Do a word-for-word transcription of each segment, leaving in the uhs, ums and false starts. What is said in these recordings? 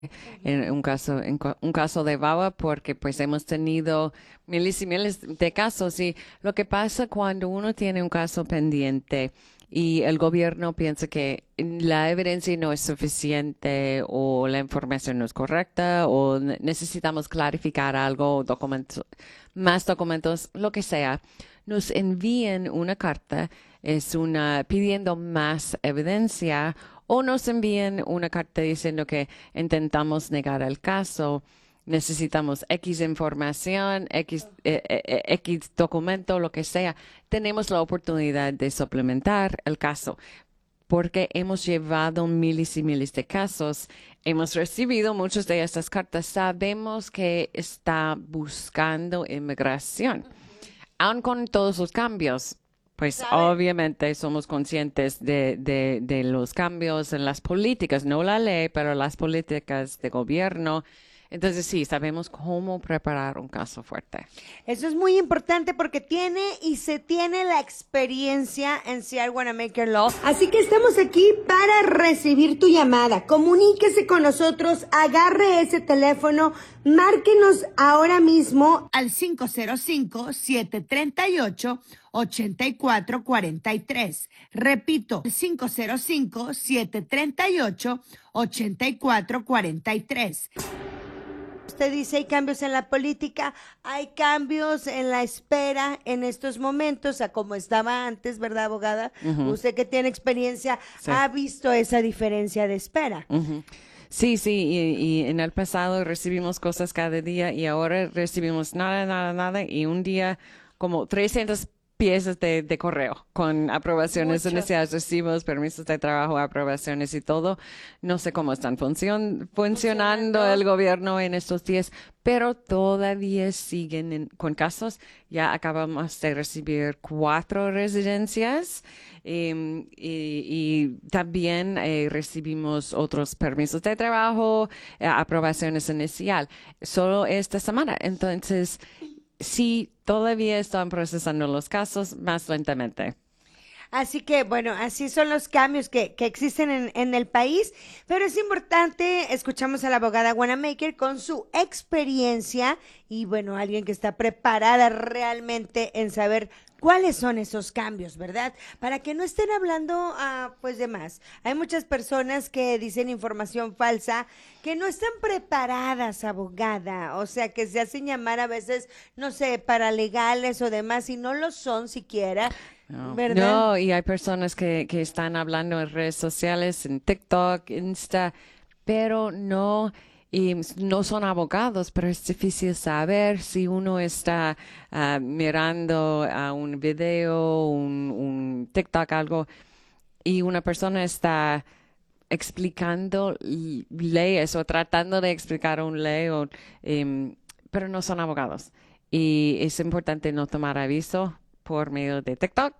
en un caso, en cu- un caso de baba, porque pues hemos tenido miles y miles de casos. Y lo que pasa cuando uno tiene un caso pendiente y el gobierno piensa que la evidencia no es suficiente o la información no es correcta o ne- necesitamos clarificar algo, documentos, más documentos, lo que sea, nos envían una carta, es una pidiendo más evidencia o nos envían una carta diciendo que intentamos negar el caso, necesitamos X información, X, eh, eh, eh, X documento, lo que sea, tenemos la oportunidad de suplementar el caso. Porque hemos llevado miles y miles de casos, hemos recibido muchas de estas cartas, sabemos que está buscando inmigración. Aun con todos los cambios, pues ¿Sabe? obviamente somos conscientes de, de, de los cambios en las políticas, no la ley, pero las políticas de gobierno. Entonces sí, sabemos cómo preparar un caso fuerte. Eso es muy importante porque tiene y se tiene la experiencia en C R Wanamaker Law. Así que estamos aquí para recibir tu llamada. Comuníquese con nosotros, agarre ese teléfono, márquenos ahora mismo al cinco cero cinco, siete tres ocho, ocho cuatro cuatro tres. Repito, cinco cero cinco, siete tres ocho, ocho cuatro cuatro tres. Usted dice hay cambios en la política, hay cambios en la espera en estos momentos, a como estaba antes, ¿verdad, abogada? Ujú, Usted que tiene experiencia sí. ha visto esa diferencia de espera. Ujú. Sí, sí, y, y en el pasado recibimos cosas cada día y ahora recibimos nada, nada, nada y un día como trescientas piezas de, de correo con aprobaciones Mucho. iniciales, recibos, permisos de trabajo, aprobaciones y todo. No sé cómo están funcion- funcionando el Funcionando. gobierno en estos días, pero todavía siguen en- con casos. Ya acabamos de recibir cuatro residencias. Em, y, y también eh, recibimos otros permisos de trabajo, eh, aprobaciones inicial, solo esta semana. Entonces, sí, todavía están procesando los casos más lentamente. Así que, bueno, así son los cambios que, que existen en, en el país, pero es importante, escuchamos a la abogada Wanamaker con su experiencia y, bueno, alguien que está preparada realmente en saber cuáles son esos cambios, ¿verdad? Para que no estén hablando, ah, pues, de más. Hay muchas personas que dicen información falsa, que no están preparadas, abogada, o sea, que se hacen llamar a veces, no sé, paralegales o demás, y no lo son siquiera, No, ¿verdad? no, y hay personas que, que están hablando en redes sociales, en TikTok, Insta, pero no, y no son abogados, pero es difícil saber si uno está ah, mirando a un video, un, un TikTok, algo, y una persona está explicando l- leyes o tratando de explicar un ley, o, em, pero no son abogados. Y es importante no tomar aviso por medio de TikTok.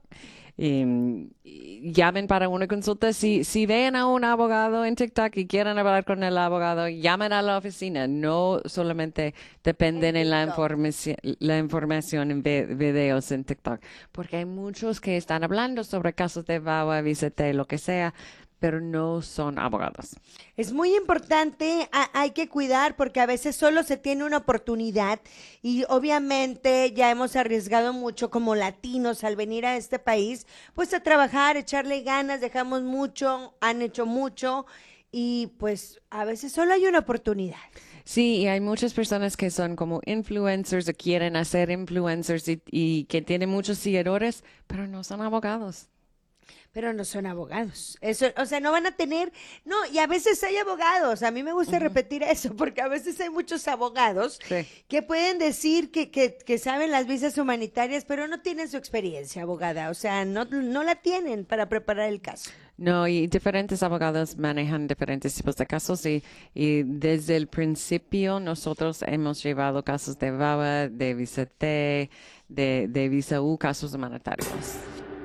Em, y llamen para una consulta. Si, si ven a un abogado en TikTok y quieren hablar con el abogado, llamen a la oficina. No solamente En dependen en la TikTok. información, la información en ve- videos en TikTok, porque hay muchos que están hablando sobre casos de V A W A, Visa T, lo que sea, pero no son abogados. Es muy importante, a- hay que cuidar porque a veces solo se tiene una oportunidad y obviamente ya hemos arriesgado mucho como latinos al venir a este país, pues a trabajar, echarle ganas, dejamos mucho, han hecho mucho y pues a veces solo hay una oportunidad. Sí, y hay muchas personas que son como influencers o quieren hacer influencers y, y que tienen muchos seguidores, pero no son abogados. Pero no son abogados. Eso, o sea, no van a tener, no, y a veces hay abogados, a mí me gusta Ujú, repetir eso, porque a veces hay muchos abogados sí. que pueden decir que, que, que saben las visas humanitarias, pero no tienen su experiencia, abogada, o sea, no, no la tienen para preparar el caso. No, y diferentes abogados manejan diferentes tipos de casos y, y desde el principio nosotros hemos llevado casos de V A W A, de Visa T, de, de Visa U, casos humanitarios.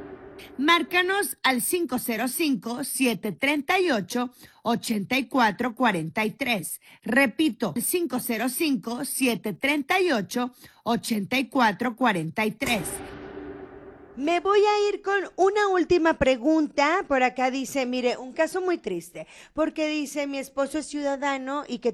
Márcanos al cinco cero cinco, siete tres ocho, ocho cuatro cuatro tres. Repito, cinco cero cinco, siete tres ocho, ocho cuatro cuatro tres. Me voy a ir con una última pregunta. Por acá dice, mire, un caso muy triste, porque dice, mi esposo es ciudadano y que